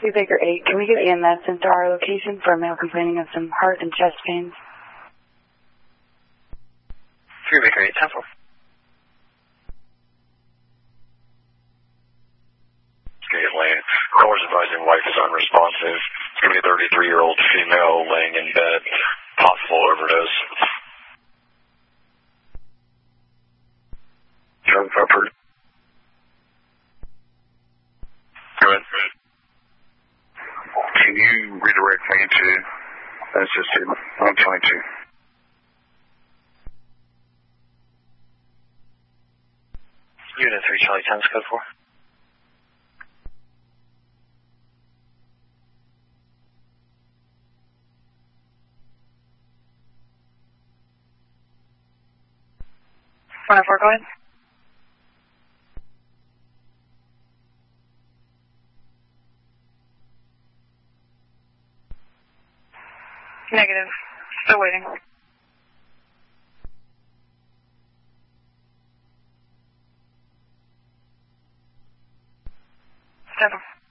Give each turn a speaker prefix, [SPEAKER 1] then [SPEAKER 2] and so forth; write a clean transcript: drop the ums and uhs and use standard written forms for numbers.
[SPEAKER 1] Baker 8, can we get EMS into our location for a male complaining of some heart and chest pains?
[SPEAKER 2] Baker 8, 10-4.
[SPEAKER 3] Lane. Caller's advising wife is unresponsive. It's going to be a 33-year-old female laying in bed. Possible overdose.
[SPEAKER 4] John Pepper.
[SPEAKER 3] Go ahead.
[SPEAKER 4] Can you redirect me to assisted 122?
[SPEAKER 2] Unit 3, Charlie 10, code 4.
[SPEAKER 1] Go ahead. Negative. Still waiting. 7.